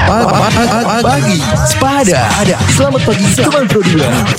Pagi Sepada. Selamat pagi teman Pro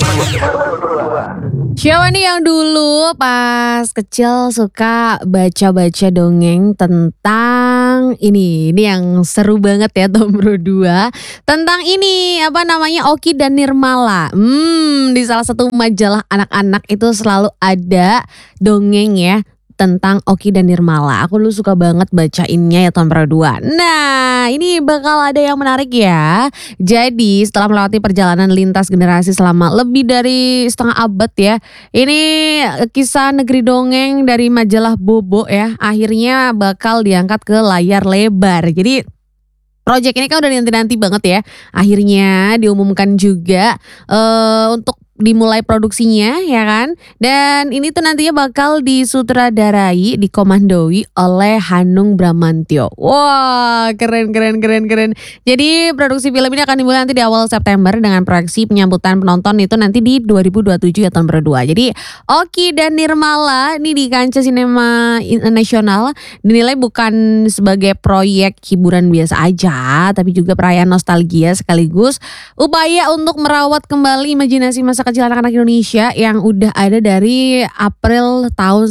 2. Siapa nih yang dulu pas kecil suka baca-baca dongeng tentang ini yang seru banget ya Tom Bro 2. Tentang ini apa namanya Oki dan Nirmala. Di salah satu majalah anak-anak itu selalu ada dongeng ya tentang Oki dan Nirmala. Aku dulu suka banget bacainnya ya Tom Bro 2. Nah, ini bakal ada yang menarik ya. Jadi setelah melewati perjalanan lintas generasi selama lebih dari setengah abad ya. Ini kisah negeri dongeng dari majalah Bobo ya. Akhirnya bakal diangkat ke layar lebar. Jadi proyek ini kan udah nanti-nanti banget ya. Akhirnya diumumkan juga untuk dimulai produksinya ya kan. Dan ini tuh nantinya bakal disutradarai, dikomandoi oleh Hanung Bramantyo. Wah, keren. Jadi produksi film ini akan dimulai nanti di awal September dengan proyeksi penyambutan penonton itu nanti di 2027 ya tahun berdua. Jadi Oki dan Nirmala ini di kancah sinema nasional dinilai bukan sebagai proyek hiburan biasa aja, tapi juga perayaan nostalgia sekaligus upaya untuk merawat kembali imajinasi masa kecil anak-anak Indonesia yang udah ada dari April tahun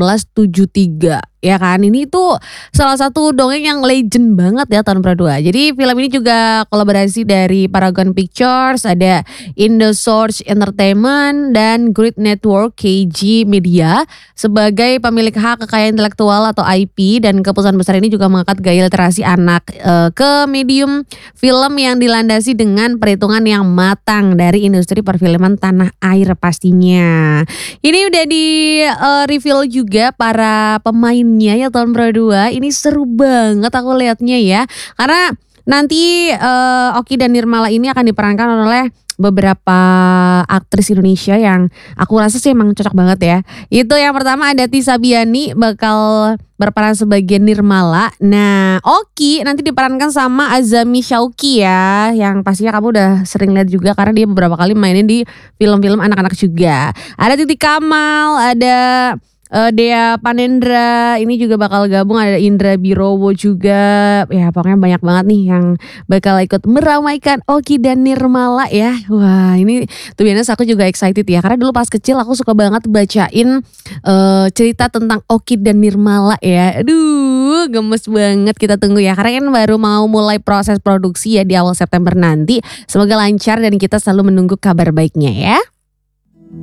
1973. Ya kan, ini tuh salah satu dongeng yang legend banget ya tahun berdua. Jadi film ini juga kolaborasi dari Paragon Pictures, ada Indosource Entertainment dan Grid Network KG Media sebagai pemilik hak kekayaan intelektual atau IP, dan keputusan besar ini juga mengangkat gaya literasi anak ke medium film yang dilandasi dengan perhitungan yang matang dari industri perfilman tanah air pastinya. Ini udah di reveal juga para pemain ya tahun Bro 2. Ini seru banget aku lihatnya ya. Karena nanti Oki dan Nirmala ini akan diperankan oleh beberapa aktris Indonesia yang aku rasa sih emang cocok banget ya. Itu yang pertama ada Tisa Biani bakal berperan sebagai Nirmala. Nah, Oki nanti diperankan sama Azami Shauki ya, yang pastinya kamu udah sering lihat juga karena dia beberapa kali mainin di film-film anak-anak juga. Ada Titi Kamal, ada Dea Panendra, ini juga bakal gabung, ada Indra Birowo juga. Ya pokoknya banyak banget nih yang bakal ikut meramaikan Oki dan Nirmala ya. Wah, ini tuh biasanya aku juga excited ya, karena dulu pas kecil aku suka banget bacain cerita tentang Oki dan Nirmala ya. Aduh, gemes banget, kita tunggu ya, karena kan baru mau mulai proses produksi ya di awal September nanti. Semoga lancar dan kita selalu menunggu kabar baiknya ya.